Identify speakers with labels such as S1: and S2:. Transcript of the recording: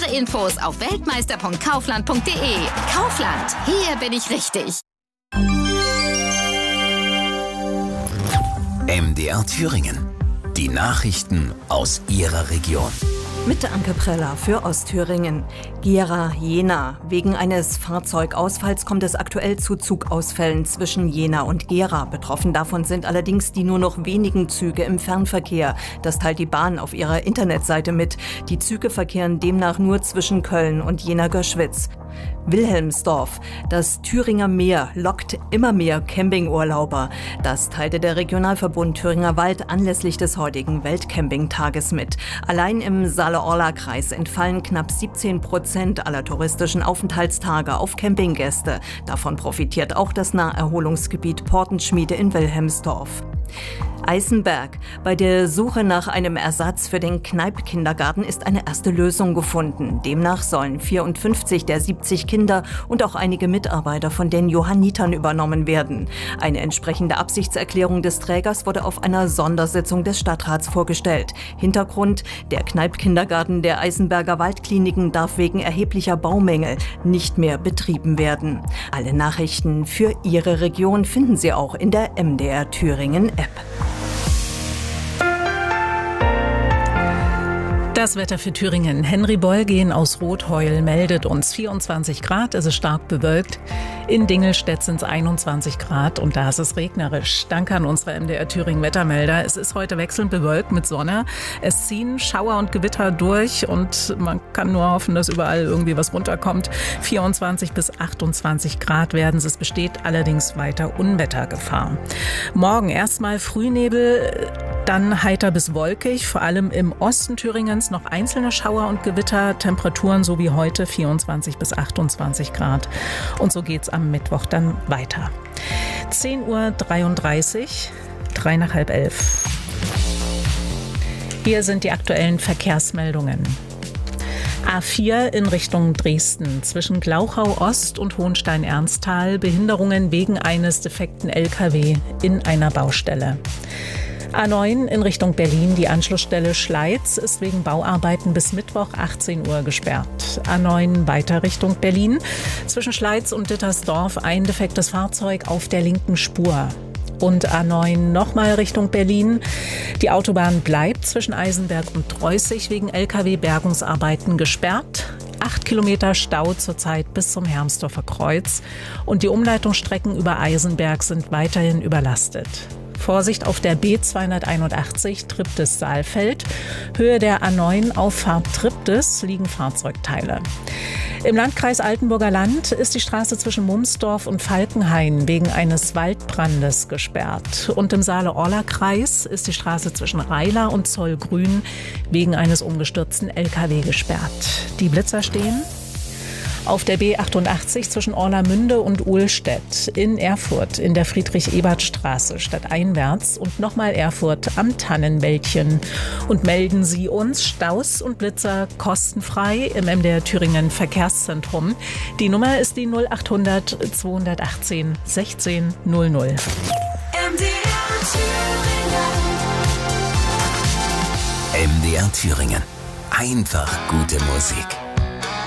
S1: Mehr Infos auf weltmeister.kaufland.de. Kaufland, hier bin ich richtig.
S2: MDR Thüringen. Die Nachrichten aus Ihrer Region.
S3: Mit Anke Preller für Ostthüringen. Gera-Jena. Wegen eines Fahrzeugausfalls kommt es aktuell zu Zugausfällen zwischen Jena und Gera. Betroffen davon sind allerdings die nur noch wenigen Züge im Fernverkehr. Das teilt die Bahn auf ihrer Internetseite mit. Die Züge verkehren demnach nur zwischen Köln und Jena-Göschwitz. Wilhelmsdorf. Das Thüringer Meer lockt immer mehr Campingurlauber. Das teilte der Regionalverbund Thüringer Wald anlässlich des heutigen Weltcampingtages mit. Allein im Saale-Orla-Kreis entfallen knapp 17% aller touristischen Aufenthaltstage auf Campinggäste. Davon profitiert auch das Naherholungsgebiet Portenschmiede in Wilhelmsdorf. Eisenberg. Bei der Suche nach einem Ersatz für den Kneipp-Kindergarten ist eine erste Lösung gefunden. Demnach sollen 54 der 70 Kinder und auch einige Mitarbeiter von den Johannitern übernommen werden. Eine entsprechende Absichtserklärung des Trägers wurde auf einer Sondersitzung des Stadtrats vorgestellt. Hintergrund: Der Kneipp-Kindergarten der Eisenberger Waldkliniken darf wegen erheblicher Baumängel nicht mehr betrieben werden. Alle Nachrichten für Ihre Region finden Sie auch in der MDR Thüringen App.
S4: Das Wetter für Thüringen. Henry Beulgen aus Rotheul meldet uns 24 Grad, es ist stark bewölkt. In Dingelstedt sind es 21 Grad und da ist es regnerisch. Danke an unsere MDR Thüringen Wettermelder. Es ist heute wechselnd bewölkt mit Sonne. Es ziehen Schauer und Gewitter durch und man kann nur hoffen, dass überall irgendwie was runterkommt. 24 bis 28 Grad werden es. Es besteht allerdings weiter Unwettergefahr. Morgen erstmal Frühnebel, dann heiter bis wolkig, vor allem im Osten Thüringens noch einzelne Schauer und Gewitter, Temperaturen so wie heute 24 bis 28 Grad. Und so geht's am Mittwoch dann weiter. 10:33 Uhr, 3 nach halb 11. Hier sind die aktuellen Verkehrsmeldungen. A4 in Richtung Dresden. Zwischen Glauchau Ost und Hohenstein-Ernsthal Behinderungen wegen eines defekten LKW in einer Baustelle. A9 in Richtung Berlin, die Anschlussstelle Schleiz ist wegen Bauarbeiten bis Mittwoch 18 Uhr gesperrt. A9 weiter Richtung Berlin. Zwischen Schleiz und Dittersdorf ein defektes Fahrzeug auf der linken Spur. Und A9 nochmal Richtung Berlin. Die Autobahn bleibt zwischen Eisenberg und Treußig wegen LKW-Bergungsarbeiten gesperrt. 8 Kilometer Stau zurzeit bis zum Hermsdorfer Kreuz. Und die Umleitungsstrecken über Eisenberg sind weiterhin überlastet. Vorsicht auf der B281 Triptis-Saalfeld. Höhe der A9 Auffahrt Triptis liegen Fahrzeugteile. Im Landkreis Altenburger Land ist die Straße zwischen Mumsdorf und Falkenhain wegen eines Waldbrandes gesperrt. Und im Saale-Orla-Kreis ist die Straße zwischen Reiler und Zollgrün wegen eines umgestürzten LKW gesperrt. Die Blitzer stehen auf der B88 zwischen Orlamünde und Uhlstedt, in Erfurt in der Friedrich-Ebert-Straße stadteinwärts und nochmal Erfurt am Tannenwäldchen. Und melden Sie uns Staus und Blitzer kostenfrei im MDR Thüringen Verkehrszentrum. Die Nummer ist die 0800 218 16 00.
S5: MDR Thüringen.
S2: MDR Thüringen. Einfach gute Musik.